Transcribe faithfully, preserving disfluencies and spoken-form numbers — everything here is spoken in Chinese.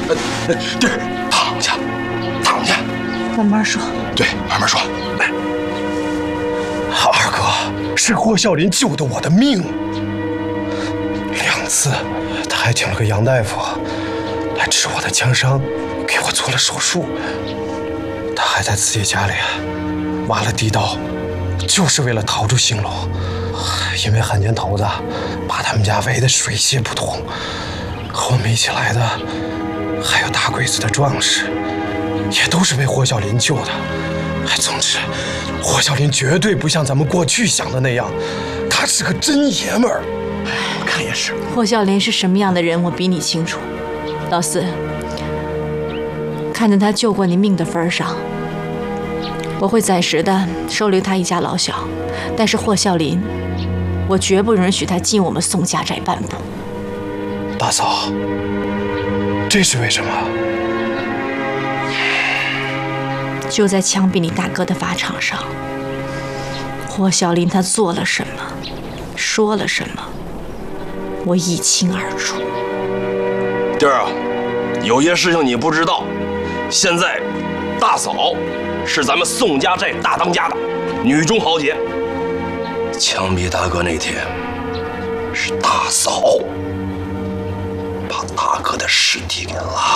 呃，弟儿，躺下，躺下， 慢慢说。 对，慢慢说。来，二哥是霍啸林救的我的命，两次，他还请了个杨大夫来治我的枪伤，给我做了手术。他还在自己家里挖了地道，就是为了逃出兴隆。因为汉奸头子把他们家围得水泄不通，和我们一起来的还有大鬼子的壮士，也都是被霍啸林救的。哎，总之，霍啸林绝对不像咱们过去想的那样，他是个真爷们儿。我看也是。 霍啸林是什么样的人，我比你清楚。老四，看在他救过你命的份上，我会暂时的收留他一家老小，但是霍啸林，我绝不允许他进我们宋家寨半步。 大嫂，这是为什么？ 就在枪毙你大哥的法场上，霍啸林他做了什么，说了什么，我一清二楚。 弟儿啊，有些事情你不知道，现在大嫂是咱们宋家寨大当家的女中豪杰。枪毙大哥那天，是大嫂把大哥的尸体给拉